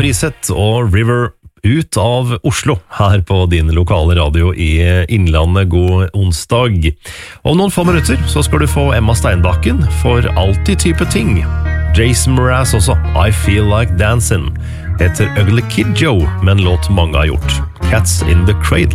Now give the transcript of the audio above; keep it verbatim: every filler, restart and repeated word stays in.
Prisett og River ut av Oslo, her på din lokale radio i Innlandet. God onsdag. Om noen få minutter så skal du få Emma Steinbakken for alltid type ting. Jason Mraz også, I Feel Like Dancing. Heter Ugly Kid Joe, men låt mange har gjort. Cats in the Cradle.